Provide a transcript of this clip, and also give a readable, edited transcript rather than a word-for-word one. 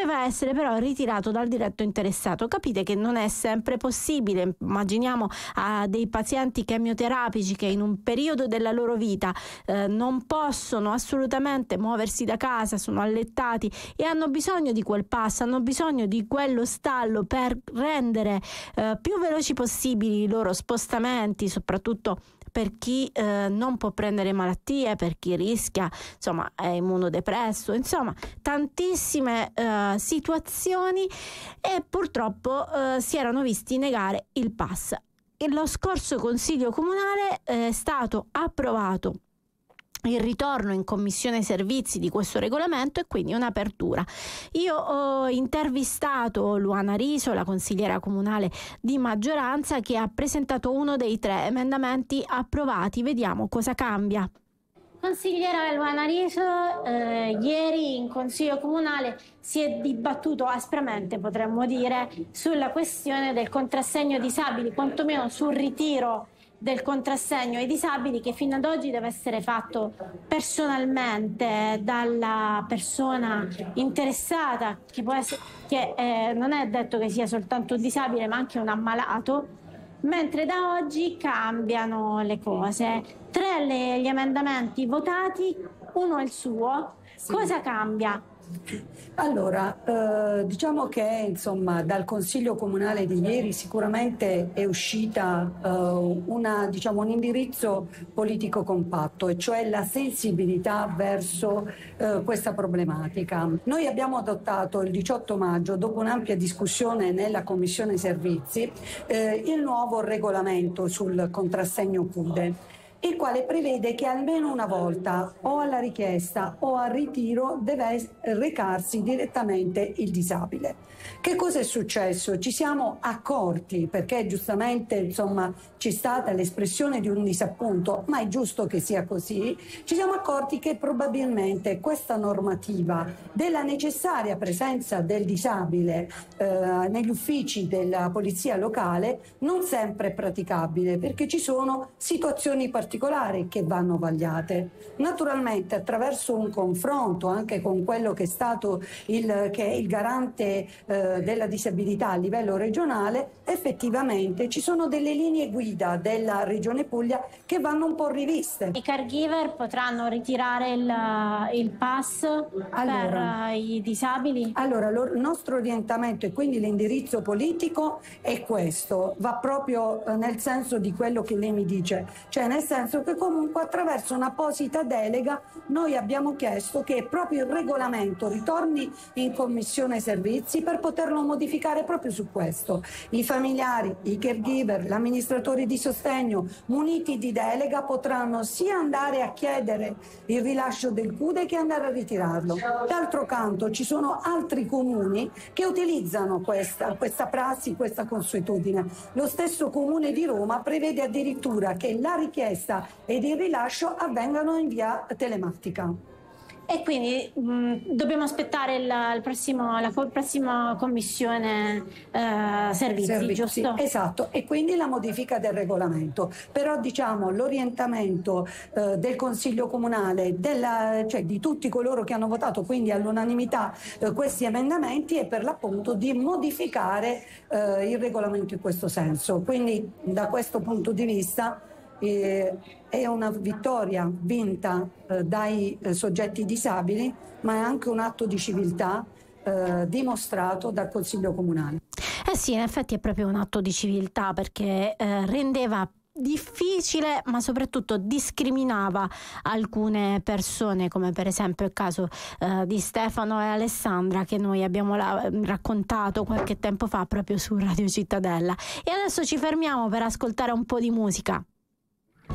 doveva essere però ritirato dal diretto interessato. Capite che non è sempre possibile. Immaginiamo a dei pazienti chemioterapici che in un periodo della loro vita non possono assolutamente muoversi da casa, sono allettati e hanno bisogno di quel pass, hanno bisogno di quello stallo per rendere più veloci possibili i loro spostamenti, soprattutto per chi non può prendere malattie, per chi rischia, insomma, è immunodepresso, insomma, tantissime situazioni, e purtroppo si erano visti negare il pass. E lo scorso Consiglio Comunale è stato approvato il ritorno in commissione servizi di questo regolamento e quindi un'apertura. Io ho intervistato Luana Riso, la consigliera comunale di maggioranza, che ha presentato uno dei 3 emendamenti approvati. Vediamo cosa cambia. Consigliera Luana Riso, ieri in Consiglio Comunale si è dibattuto aspramente, potremmo dire, sulla questione del contrassegno disabili, quantomeno sul ritiro del contrassegno ai disabili, che fino ad oggi deve essere fatto personalmente dalla persona interessata, che può essere, non è detto che sia soltanto un disabile ma anche un ammalato, mentre da oggi cambiano le cose. 3 gli emendamenti votati, uno è il suo. Sì. Cosa cambia? Allora, diciamo che insomma dal Consiglio Comunale di ieri sicuramente è uscita un indirizzo politico compatto, e cioè la sensibilità verso questa problematica. Noi abbiamo adottato il 18 maggio, dopo un'ampia discussione nella Commissione Servizi, il nuovo regolamento sul contrassegno CUDE, il quale prevede che almeno una volta, o alla richiesta o al ritiro, deve recarsi direttamente il disabile. Che cosa è successo? Ci siamo accorti, perché giustamente insomma c'è stata l'espressione di un disappunto, ma è giusto che sia così, ci siamo accorti che probabilmente questa normativa della necessaria presenza del disabile negli uffici della polizia locale non sempre è praticabile, perché ci sono situazioni particolari che vanno vagliate. Naturalmente attraverso un confronto anche con quello che è stato che è il garante della disabilità a livello regionale, effettivamente ci sono delle linee guida della Regione Puglia che vanno un po' riviste. I caregiver potranno ritirare il pass per i disabili? Allora, il nostro orientamento e quindi l'indirizzo politico è questo, va proprio nel senso di quello che lei mi dice, cioè nel senso che comunque attraverso un'apposita delega noi abbiamo chiesto che proprio il regolamento ritorni in Commissione Servizi per poterlo modificare proprio su questo. I familiari, i caregiver, gli amministratori di sostegno muniti di delega potranno sia andare a chiedere il rilascio del CUDE che andare a ritirarlo. D'altro canto ci sono altri comuni che utilizzano questa prassi, questa consuetudine. Lo stesso Comune di Roma prevede addirittura che la richiesta ed il rilascio avvengano in via telematica. E quindi dobbiamo aspettare la prossima commissione servizi, giusto? Esatto, e quindi la modifica del regolamento. Però diciamo l'orientamento del Consiglio Comunale, cioè di tutti coloro che hanno votato quindi all'unanimità questi emendamenti, è per l'appunto di modificare il regolamento in questo senso. Quindi da questo punto di vista è una vittoria vinta dai soggetti disabili, ma è anche un atto di civiltà dimostrato dal Consiglio Comunale. Sì, in effetti è proprio un atto di civiltà, perché rendeva difficile, ma soprattutto discriminava alcune persone, come per esempio il caso di Stefano e Alessandra, che noi abbiamo raccontato qualche tempo fa proprio su Radio Cittadella. E adesso ci fermiamo per ascoltare un po' di musica.